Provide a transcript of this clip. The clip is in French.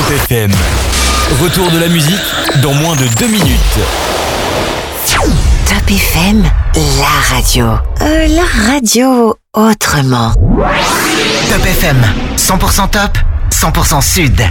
Top FM. Retour de la musique dans moins de 2 minutes. Top FM, la radio. La radio autrement. Top FM, 100% top, 100% sud.